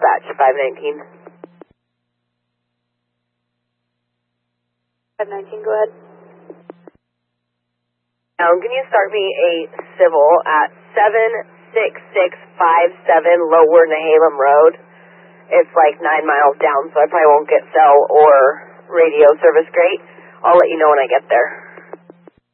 dispatch, 519. 519, go ahead. Can you start me a civil at 76657 Lower Nehalem Road? It's like 9 miles down, so I probably won't get cell or radio service great. I'll let you know when I get there.